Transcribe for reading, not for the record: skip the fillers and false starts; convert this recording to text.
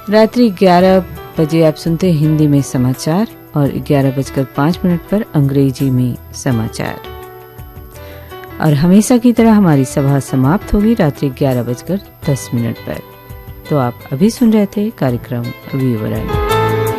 रात्रि 11 बजे आप सुनते हैं हिंदी में समाचार और 11:05 पर अंग्रेजी में समाचार। और हमेशा की तरह हमारी सभा समाप्त होगी रात्रि 11:10 पर। तो आप अभी सुन रहे थे कार्यक्रम विवरण।